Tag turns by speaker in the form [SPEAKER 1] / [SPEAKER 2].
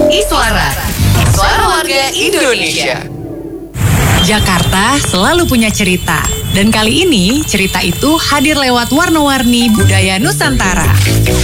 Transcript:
[SPEAKER 1] Iswara, suara warga Indonesia.
[SPEAKER 2] Jakarta selalu punya cerita. Dan kali ini cerita itu hadir lewat warna-warni budaya Nusantara.